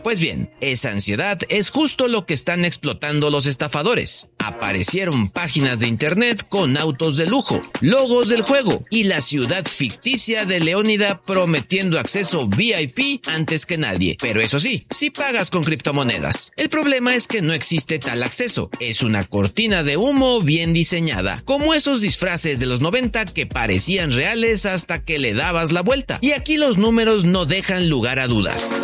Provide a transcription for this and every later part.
Pues bien, esa ansiedad es justo lo que están explotando los estafadores. Aparecieron páginas de internet con autos de lujo, logos del juego y la ciudad ficticia de Leónida prometiendo acceso VIP antes que nadie. Pero eso sí, si pagas con criptomonedas. El problema es que no existe tal acceso. Es una cortina de humo bien diseñada, como esos disfraces de los 90 que parecían reales hasta que le dabas la vuelta. Y aquí los números no dejan lugar a dudas.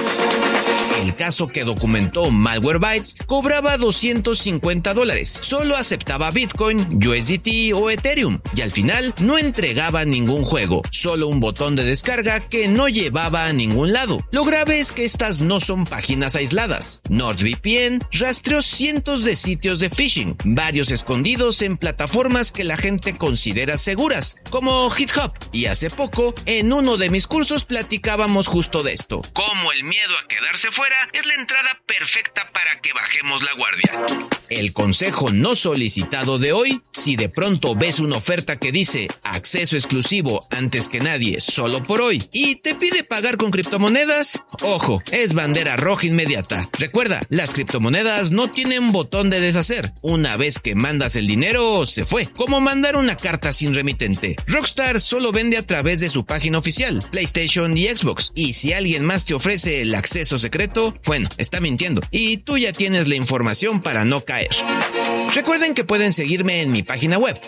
El caso que documentó Malwarebytes cobraba $250. Solo aceptaba Bitcoin, USDT o Ethereum y al final no entregaba ningún juego, solo un botón de descarga que no llevaba a ningún lado. Lo grave es que estas no son páginas aisladas. NordVPN rastreó cientos de sitios de phishing, varios escondidos en plataformas que la gente considera seguras, como GitHub. Y hace poco, en uno de mis cursos platicábamos justo de esto. Cómo el miedo a quedarse fuera es la entrada perfecta para que bajemos la guardia. El consejo no solicitado de hoy: si de pronto ves una oferta que dice acceso exclusivo antes que nadie solo por hoy y te pide pagar con criptomonedas, ojo, es bandera roja inmediata. Recuerda, las criptomonedas no tienen botón de deshacer. Una vez que mandas el dinero, se fue. Como mandar una carta sin remitente. Rockstar solo vende a través de su página oficial, PlayStation y Xbox. Y si alguien más te ofrece el acceso secreto, bueno, está mintiendo. Y tú ya tienes la información para no caer. Recuerden que pueden seguirme en mi página web,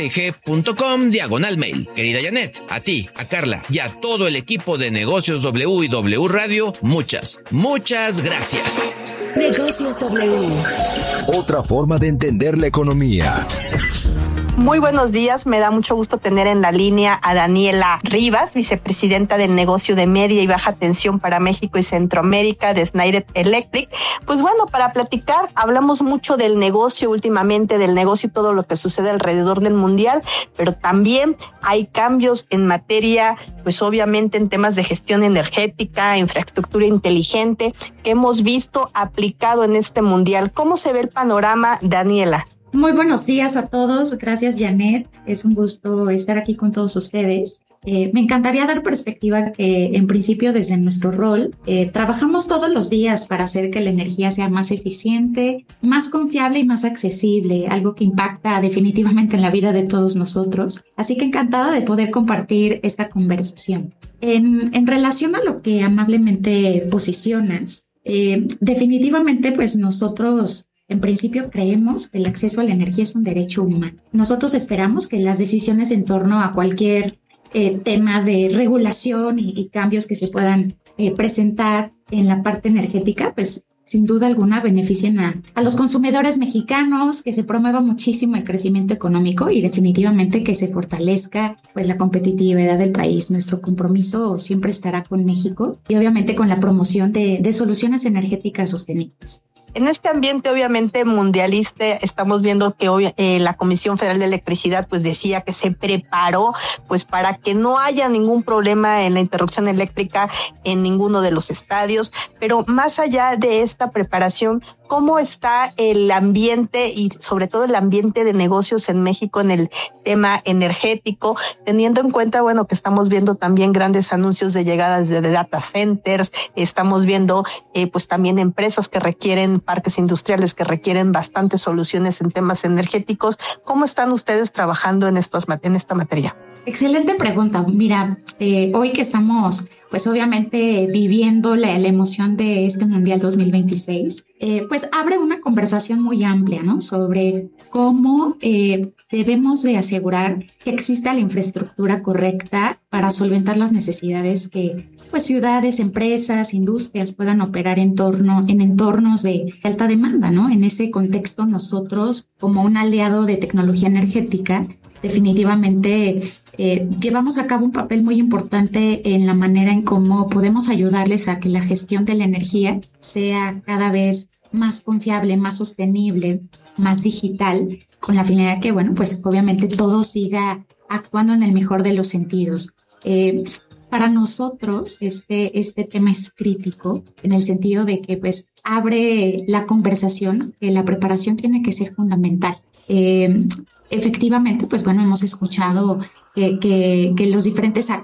luisgig.com/mail. Querida Janet, a ti, a Carla y a todo el equipo de Negocios W y W Radio, muchas gracias. Negocios W. Otra forma de entender la economía. Muy buenos días, me da mucho gusto tener en la línea a Daniela Rivas, vicepresidenta del negocio de media y baja tensión para México y Centroamérica de Schneider Electric. Pues bueno, para platicar, hablamos mucho del negocio últimamente, del negocio y todo lo que sucede alrededor del mundial, pero también hay cambios en materia, pues obviamente en temas de gestión energética, infraestructura inteligente, que hemos visto aplicado en este mundial. ¿Cómo se ve el panorama, Daniela? Muy buenos días a todos. Gracias, Janet. Es un gusto estar aquí con todos ustedes. Me encantaría dar perspectiva que, en principio, desde nuestro rol, trabajamos todos los días para hacer que la energía sea más eficiente, más confiable y más accesible, algo que impacta definitivamente en la vida de todos nosotros. Así que encantada de poder compartir esta conversación. En relación a lo que amablemente posicionas, definitivamente, pues nosotros en principio creemos que el acceso a la energía es un derecho humano. Nosotros esperamos que las decisiones en torno a cualquier tema de regulación y cambios que se puedan presentar en la parte energética, pues sin duda alguna beneficien a los consumidores mexicanos, que se promueva muchísimo el crecimiento económico y definitivamente que se fortalezca pues la competitividad del país. Nuestro compromiso siempre estará con México y obviamente con la promoción de soluciones energéticas sostenibles. En este ambiente obviamente mundialista estamos viendo que hoy la Comisión Federal de Electricidad pues decía que se preparó pues para que no haya ningún problema en la interrupción eléctrica en ninguno de los estadios, pero más allá de esta preparación, ¿cómo está el ambiente y sobre todo el ambiente de negocios en México en el tema energético, teniendo en cuenta, bueno, que estamos viendo también grandes anuncios de llegadas de data centers, estamos viendo pues también empresas que requieren parques industriales que requieren bastantes soluciones en temas energéticos? ¿Cómo están ustedes trabajando en esta materia? Excelente pregunta. Mira, hoy que estamos, pues obviamente viviendo la emoción de este Mundial 2026, pues abre una conversación muy amplia, ¿no? Sobre cómo debemos de asegurar que exista la infraestructura correcta para solventar las necesidades que pues ciudades, empresas, industrias puedan operar en entornos de alta demanda, ¿no? En ese contexto, nosotros, como un aliado de tecnología energética, definitivamente llevamos a cabo un papel muy importante en la manera en cómo podemos ayudarles a que la gestión de la energía sea cada vez más confiable, más sostenible, más digital, con la finalidad que, bueno, pues obviamente todo siga actuando en el mejor de los sentidos. Para nosotros este tema es crítico en el sentido de que pues abre la conversación, que la preparación tiene que ser fundamental. Efectivamente, pues bueno, hemos escuchado que los diferentes